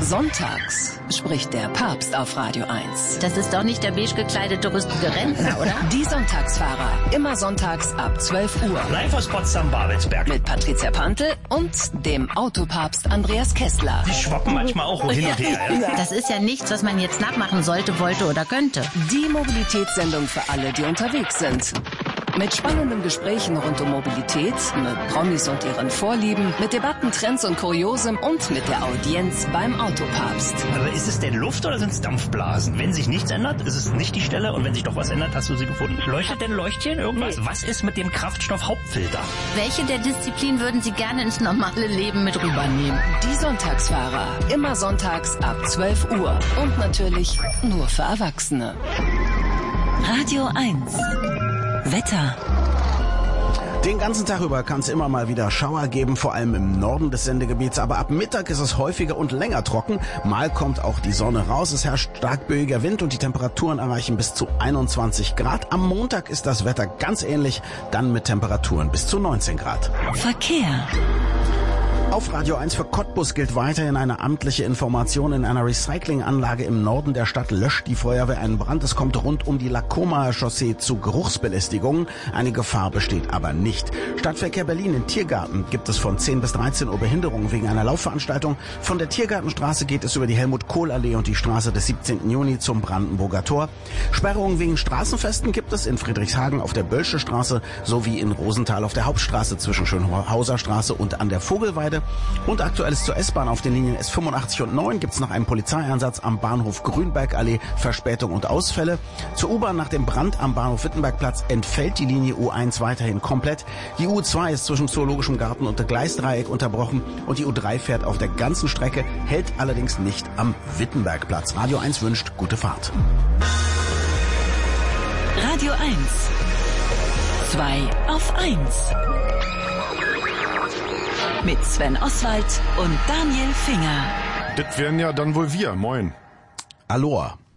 Sonntags spricht der Papst auf Radio 1. Das ist doch nicht der beige gekleidete rüstige Rentner, oder? Die Sonntagsfahrer. Immer sonntags ab 12 Uhr. Live aus Potsdam-Babelsberg. Mit Patricia Pantel und dem Autopapst Andreas Kessler. Die schwappen manchmal auch hin und her. Ja? Das ist ja nichts, was man jetzt nachmachen sollte, wollte oder könnte. Die Mobilitätssendung für alle, die unterwegs sind. Mit spannenden Gesprächen rund um Mobilität, mit Promis und ihren Vorlieben, mit Debatten, Trends und Kuriosem und mit der Audienz beim Autopapst. Aber ist es denn Luft oder sind es Dampfblasen? Wenn sich nichts ändert, ist es nicht die Stelle und wenn sich doch was ändert, hast du sie gefunden. Leuchtet denn Leuchtchen irgendwas? Was ist mit dem Kraftstoff-Hauptfilter? Welche der Disziplinen würden Sie gerne ins normale Leben mit rübernehmen? Die Sonntagsfahrer. Immer sonntags ab 12 Uhr. Und natürlich nur für Erwachsene. Radio 1. Wetter. Den ganzen Tag über kann es immer mal wieder Schauer geben, vor allem im Norden des Sendegebiets. Aber ab Mittag ist es häufiger und länger trocken. Mal kommt auch die Sonne raus. Es herrscht stark böiger Wind und die Temperaturen erreichen bis zu 21 Grad. Am Montag ist das Wetter ganz ähnlich, dann mit Temperaturen bis zu 19 Grad. Verkehr. Auf Radio 1 für Cottbus gilt weiterhin eine amtliche Information. In einer Recyclinganlage im Norden der Stadt löscht die Feuerwehr einen Brand. Es kommt rund um die Lacomaer Chaussee zu Geruchsbelästigungen. Eine Gefahr besteht aber nicht. Stadtverkehr Berlin in Tiergarten gibt es von 10 bis 13 Uhr Behinderungen wegen einer Laufveranstaltung. Von der Tiergartenstraße geht es über die Helmut-Kohl-Allee und die Straße des 17. Juni zum Brandenburger Tor. Sperrungen wegen Straßenfesten gibt es in Friedrichshagen auf der Bölsche Straße sowie in Rosenthal auf der Hauptstraße zwischen Schönhauser Straße und an der Vogelweide. Und Aktuelles zur S-Bahn auf den Linien S85 und 9 gibt's noch einen Polizeieinsatz am Bahnhof Grünbergallee, Verspätung und Ausfälle. Zur U-Bahn nach dem Brand am Bahnhof Wittenbergplatz entfällt die Linie U1 weiterhin komplett. Die U2 ist zwischen Zoologischem Garten und der Gleisdreieck unterbrochen und die U3 fährt auf der ganzen Strecke, hält allerdings nicht am Wittenbergplatz. Radio 1 wünscht gute Fahrt. Radio 1. 2 auf 1. Mit Sven Oswald und Daniel Finger. Das wären ja dann wohl wir. Moin. Aloha.